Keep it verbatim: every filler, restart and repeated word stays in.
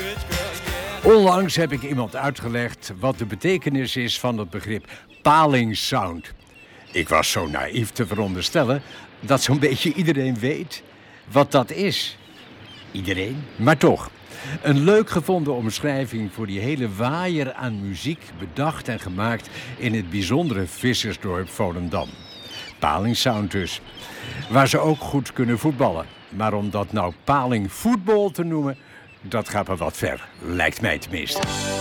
Onlangs heb ik iemand uitgelegd wat de betekenis is van het begrip palingsound. Ik was zo naïef te veronderstellen dat zo'n beetje iedereen weet wat dat is. Iedereen, maar toch. Een leuk gevonden omschrijving voor die hele waaier aan muziek, bedacht en gemaakt in het bijzondere vissersdorp Volendam. Palingsound dus. Waar ze ook goed kunnen voetballen. Maar om dat nou palingvoetbal te noemen, dat gaat wel wat ver. Lijkt mij tenminste.